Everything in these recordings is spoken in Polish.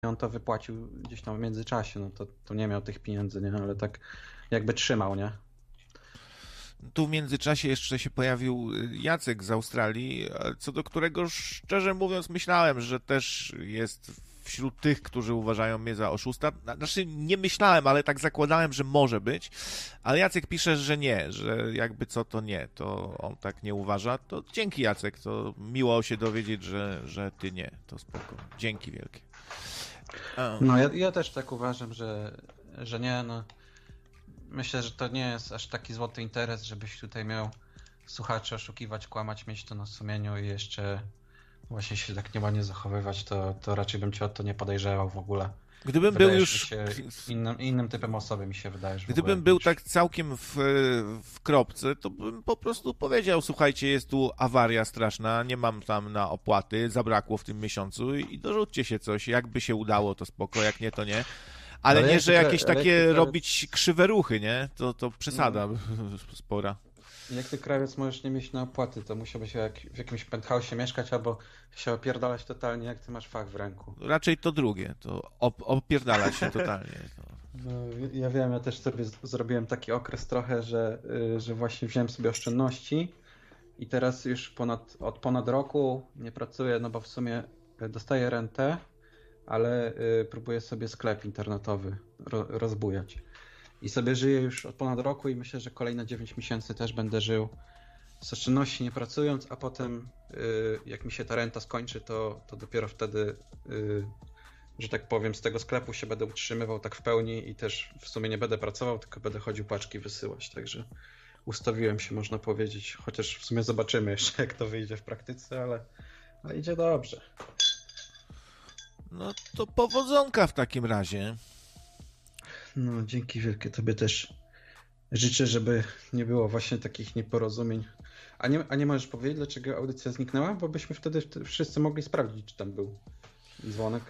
on to wypłacił gdzieś tam w międzyczasie, no to nie miał tych pieniędzy, nie? Ale tak jakby trzymał, nie? Tu w międzyczasie jeszcze się pojawił Jacek z Australii, co do którego szczerze mówiąc myślałem, że też jest wśród tych, którzy uważają mnie za oszusta. Znaczy nie myślałem, ale tak zakładałem, że może być, ale Jacek pisze, że nie, że jakby co to nie, to on tak nie uważa. To dzięki Jacek, to miło się dowiedzieć, że ty nie, to spoko. Dzięki wielkie. No ja też tak uważam, że nie, no. Myślę, że to nie jest aż taki złoty interes, żebyś tutaj miał słuchaczy oszukiwać, kłamać, mieć to na sumieniu i jeszcze właśnie się tak nieładnie zachowywać, to raczej bym cię o to nie podejrzewał w ogóle. Gdybym był Wydajesz już... się innym typem osoby mi się wydajesz w ogóle, Gdybym był niż... tak całkiem w kropce, to bym po prostu powiedział, słuchajcie, jest tu awaria straszna, nie mam tam na opłaty, zabrakło w tym miesiącu i dorzućcie się coś, jakby się udało, to spoko, jak nie, to nie. Ale nie, że jakieś takie robić krzywe ruchy, nie? To przesada spora. Jak ty, krawiec, możesz nie mieć na opłaty, to musiałbyś w jakimś penthouse'ie mieszkać albo się opierdalać totalnie, jak ty masz fach w ręku. Raczej to drugie, to opierdalać się totalnie. No, ja wiem, ja też sobie zrobiłem taki okres trochę, że właśnie wziąłem sobie oszczędności i teraz już od ponad roku nie pracuję, no bo w sumie dostaję rentę, ale próbuję sobie sklep internetowy rozbujać. I sobie żyję już od ponad roku i myślę, że kolejne 9 miesięcy też będę żył z oszczędności nie pracując, a potem jak mi się ta renta skończy, to dopiero wtedy, że tak powiem, z tego sklepu się będę utrzymywał tak w pełni i też w sumie nie będę pracował, tylko będę chodził paczki wysyłać. Także ustawiłem się, można powiedzieć, chociaż w sumie zobaczymy jeszcze, jak to wyjdzie w praktyce, ale idzie dobrze. No to powodzonka w takim razie. No, dzięki wielkie tobie też. Życzę, żeby nie było właśnie takich nieporozumień. A nie możesz powiedzieć, dlaczego audycja zniknęła? Bo byśmy wtedy wszyscy mogli sprawdzić, czy tam był dzwonek.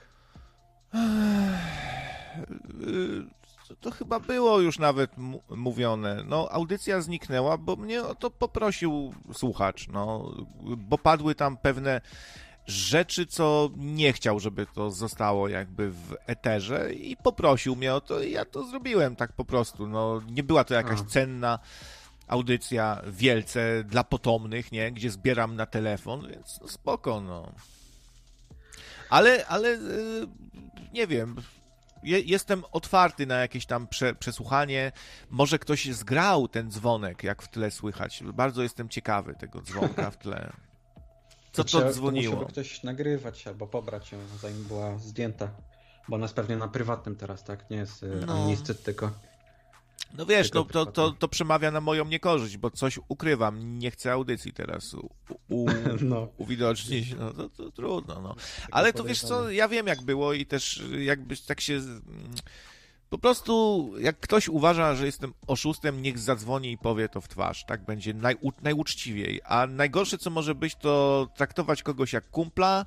To chyba było już nawet mówione. No, audycja zniknęła, bo mnie o to poprosił słuchacz, no, bo padły tam pewne rzeczy, co nie chciał, żeby to zostało jakby w eterze i poprosił mnie o to i ja to zrobiłem tak po prostu. No, nie była to jakaś cenna audycja wielce dla potomnych, nie? Gdzie zbieram na telefon, więc no spoko, no. Ale nie wiem, jestem otwarty na jakieś tam przesłuchanie. Może ktoś zgrał ten dzwonek, jak w tle słychać. Bardzo jestem ciekawy tego dzwonka w tle. Co to dzwoniło? To musiałby ktoś nagrywać albo pobrać ją, zanim była zdjęta. Bo ona jest pewnie na prywatnym teraz, tak? Nie jest anonistyt, tylko... No wiesz, no to przemawia na moją niekorzyść, bo coś ukrywam. Nie chcę audycji teraz uwidocznić. No to trudno, no. Ale to wiesz co, ja wiem jak było i też jakby tak się... Po prostu jak ktoś uważa, że jestem oszustem, niech zadzwoni i powie to w twarz. Tak będzie najuczciwiej. A najgorsze co może być, to traktować kogoś jak kumpla,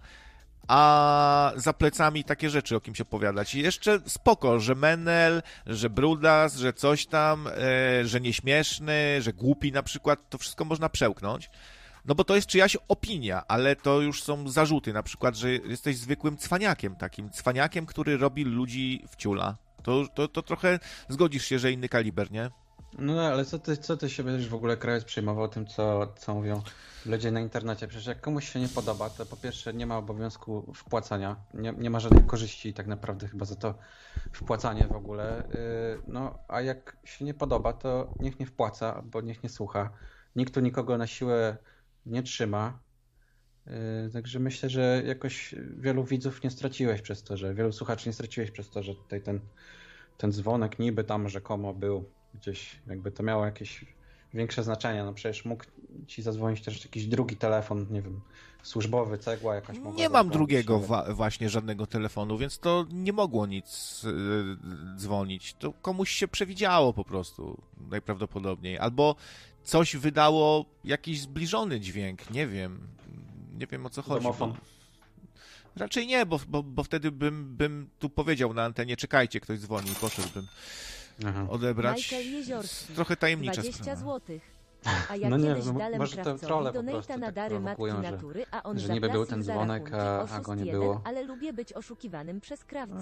a za plecami takie rzeczy o kimś opowiadać. I jeszcze spoko, że menel, że brudas, że coś tam, że nieśmieszny, że głupi na przykład, to wszystko można przełknąć. No bo to jest czyjaś opinia, ale to już są zarzuty, na przykład, że jesteś zwykłym cwaniakiem, takim cwaniakiem, który robi ludzi w ciula. To trochę zgodzisz się, że inny kaliber, nie? No ale co ty się będziesz w ogóle, krawiec, przejmował tym, co mówią ludzie na internecie? Przecież jak komuś się nie podoba, to po pierwsze nie ma obowiązku wpłacania, nie ma żadnych korzyści tak naprawdę chyba za to wpłacanie w ogóle. No a jak się nie podoba, to niech nie wpłaca, bo niech nie słucha. Nikt tu nikogo na siłę nie trzyma. Także myślę, że jakoś wielu widzów nie straciłeś przez to, że wielu słuchaczy nie straciłeś przez to, że tutaj ten dzwonek niby tam rzekomo był gdzieś, jakby to miało jakieś większe znaczenie. No przecież mógł ci zadzwonić też jakiś drugi telefon, nie wiem, służbowy, cegła jakaś mogła. Nie mam drugiego właśnie żadnego telefonu, więc to nie mogło nic dzwonić. To komuś się przewidziało po prostu najprawdopodobniej. Albo coś wydało jakiś zbliżony dźwięk, nie wiem. Nie wiem o co chodzi. Domofon. Raczej nie, bo wtedy bym tu powiedział na antenie, czekajcie, ktoś dzwoni i poszedłbym odebrać. Michael Jeziorski, Trochę tajemnicza 20 sprawa. złotych. A ja No nie kiedyś wiem, dałem może te Krawcowi trolle po donate'a prostu na tak dary Matki prowokują, że Natury, a on że niby był zaprasił ten za dzwonek, rachunki, a oszust go nie jeden, było. ale lubię być oszukiwanym przez Krawca.